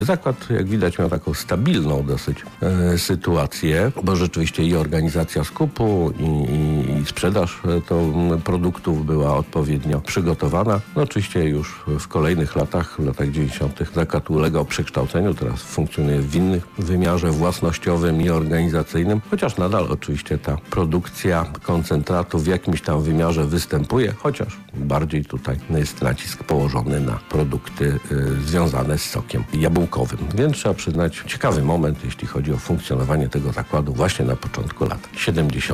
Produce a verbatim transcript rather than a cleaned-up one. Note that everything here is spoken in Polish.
Zakład, jak widać, miał taką stabilną dosyć e, sytuację, bo rzeczywiście i organizacja skupu, i, i, i sprzedaż e, to, produktów była odpowiednio przygotowana. No, oczywiście już w kolejnych latach, w latach dziewięćdziesiątych zakład ulegał przekształceniu, teraz funkcjonuje w innym wymiarze własnościowym i organizacyjnym, chociaż nadal oczywiście ta produkcja koncentratu w jakimś tam wymiarze występuje, chociaż bardziej tutaj jest nacisk położony na produkty e, związane z sokiem jabłkowym. Więc trzeba przyznać ciekawy moment, jeśli chodzi o funkcjonowanie tego zakładu właśnie na początku lat siedemdziesiątych.